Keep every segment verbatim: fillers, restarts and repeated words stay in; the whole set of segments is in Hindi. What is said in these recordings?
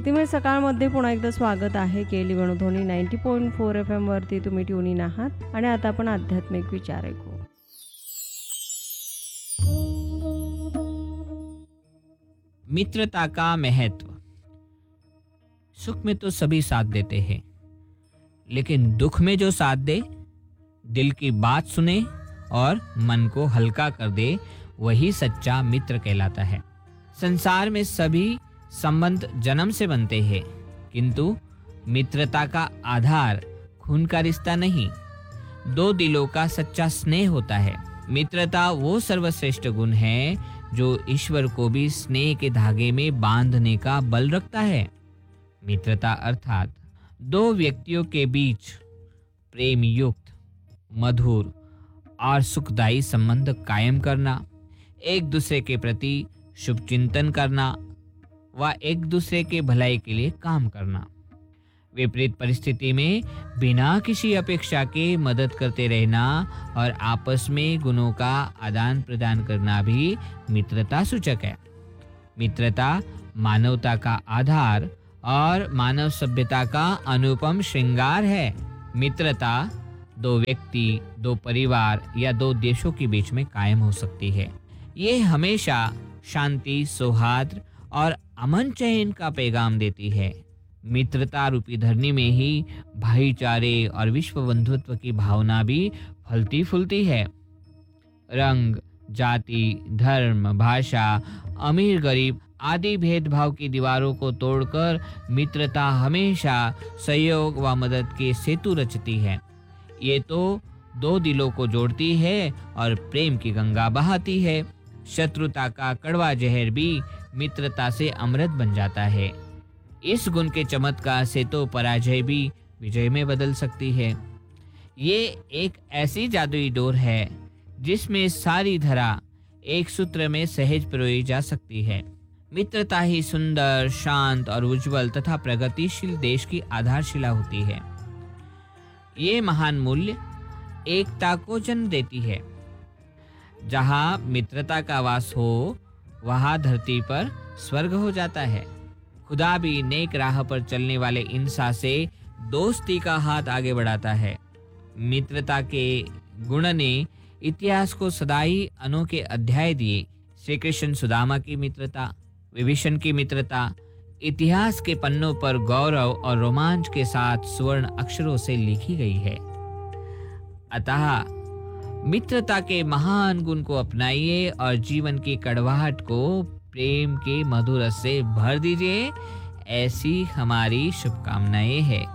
भक्तिमय सकाळमध्ये पुन्हा एकदा स्वागत आहे. केली वेणुध्वनी नव्वद पॉईंट चार एफ एम वरती तुम्ही ट्यून इन आहात आणि आता आपण आध्यात्मिक विचार ऐकू. मित्रता का महत्व. सुख में तो सभी साथ देते हैं, लेकिन दुख में जो साथ दे, दिल की बात सुने और मन को हल्का कर दे, वही सच्चा मित्र कहलाता है. संसार में सभी संबंध जन्म से बनते हैं, किंतु मित्रता का आधार खून का रिश्ता नहीं, दो दिलों का सच्चा स्नेह होता है. मित्रता वो सर्वश्रेष्ठ गुण है जो ईश्वर को भी स्नेह के धागे में बांधने का बल रखता है. मित्रता अर्थात दो व्यक्तियों के बीच प्रेम युक्त, मधुर और सुखदायी संबंध कायम करना, एक दूसरे के प्रति शुभ चिंतन करना व एक दूसरे के भलाई के लिए काम करना. विपरीत परिस्थिति में बिना किसी अपेक्षा के मदद करते रहना और आपस में गुणों का आदान प्रदान करना भी मित्रता सूचक है. मित्रता मानवता का आधार और मानव सभ्यता का अनुपम श्रृंगार है. मित्रता दो व्यक्ति, दो परिवार या दो देशों के बीच में कायम हो सकती है. ये हमेशा शांति, सौहार्द और अमन चैन का पैगाम देती है. मित्रता रूपी धरनी में ही भाईचारे और विश्व बंधुत्व की भावना भी फलती फूलती है. रंग, जाति, धर्म, भाषा, अमीर गरीब आदि भेदभाव की दीवारों को तोड़कर मित्रता हमेशा सहयोग व मदद के सेतु रचती है. ये तो दो दिलों को जोड़ती है और प्रेम की गंगा बहाती है. शत्रुता का कड़वा जहर भी मित्रता से अमृत बन जाता है. इस गुण के चमत्कार से तो पराजय भी विजय में बदल सकती है. ये एक ऐसी जादुई डोर है जिसमें सारी धरा एक सूत्र में सहज पिरोई जा सकती है. मित्रता ही सुंदर, शांत और उज्जवल तथा प्रगतिशील देश की आधारशिला होती है. ये महान मूल्य एकता को जन्म देती है. जहाँ मित्रता का वास हो, वहाँ धरती पर स्वर्ग हो जाता है. खुदा भी नेक राह पर चलने वाले इंसान से दोस्ती का हाथ आगे बढ़ाता है. मित्रता के गुण ने इतिहास को सदाई अनोखे अध्याय दिए. श्री कृष्ण सुदामा की मित्रता, विभीषण की मित्रता इतिहास के पन्नों पर गौरव और रोमांच के साथ स्वर्ण अक्षरों से लिखी गई है. अतः मित्रता के महान गुण को अपनाइए और जीवन की कड़वाहट को प्रेम के मधुर रस से भर दीजिए. ऐसी हमारी शुभकामनाएं हैं.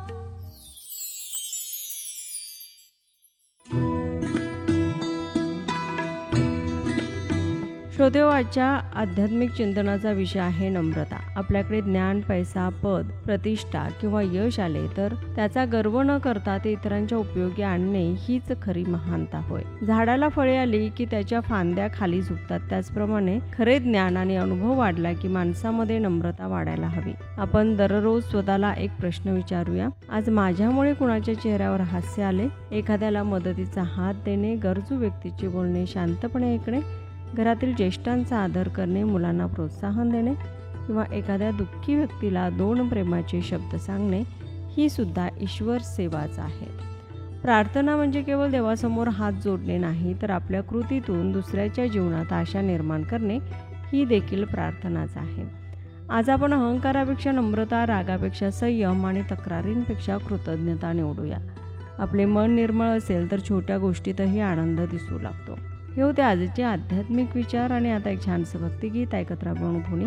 श्रोतेहो, आजच्या आध्यात्मिक चिंतनाचा विषय आहे नम्रता. आपल्याकडे ज्ञान, पैसा, पद, प्रतिष्ठा किंवा यश आले तर त्याचा गर्व न करता ते इतरांच्या उपयोगी आणणे हीच खरी महानता होय. झाडाला फळे आली की त्याच्या फांद्या खाली झुकतात, त्याचप्रमाणे खरे ज्ञान आणि अनुभव वाढला की माणसामध्ये नम्रता वाढायला हवी. आपण दररोज स्वतःला एक प्रश्न विचारूया. आज माझ्यामुळे कुणाच्या चेहऱ्यावर हास्य आले? एखाद्याला मदतीचा हात देणे, गरजू व्यक्तीचे बोलणे शांतपणे ऐकणे, घरातील ज्येष्ठांचा आदर करणे, मुलांना प्रोत्साहन देणे किंवा एखाद्या दुःखी व्यक्तीला दोन प्रेमाचे शब्द सांगणे ही सुद्धा ईश्वर सेवाच आहे. प्रार्थना म्हणजे केवळ देवासमोर हात जोडणे नाही, तर आपल्या कृतीतून दुसऱ्याच्या जीवनात आशा निर्माण करणे ही देखील प्रार्थनाच आहे. आज आपण अहंकारापेक्षा नम्रता, रागापेक्षा संयम आणि तक्रारींपेक्षा कृतज्ञता निवडूया. आपले मन निर्मळ असेल तर छोट्या गोष्टीतही आनंद दिसू लागतो. हे होते आजचे आध्यात्मिक विचार आणि आता एक छानसं भक्तिगीत ऐकत राहा.